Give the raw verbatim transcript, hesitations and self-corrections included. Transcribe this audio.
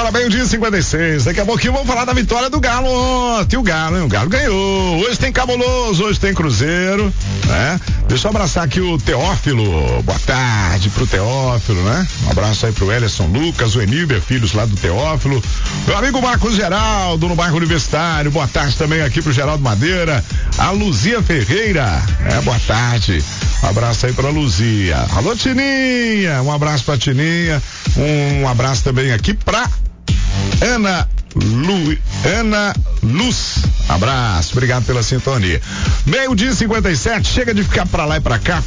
Agora meio dia e cinquenta e seis, daqui a pouquinho vamos falar da vitória do Galo ontem, o Galo, hein? O Galo ganhou, hoje tem Cabuloso, hoje tem Cruzeiro, né? Deixa eu abraçar aqui o Teófilo, boa tarde pro Teófilo, né? Um abraço aí pro Elerson Lucas, o Eníber Filhos lá do Teófilo, meu amigo Marcos Geraldo no bairro Universitário, boa tarde também aqui pro Geraldo Madeira, a Luzia Ferreira, é, boa tarde, um abraço aí pra Luzia, alô Tininha, um abraço pra Tininha, um abraço também aqui pra Ana Lu, Ana Luz, abraço, obrigado pela sintonia. Meio dia e cinquenta e sete, chega de ficar pra lá e pra cá.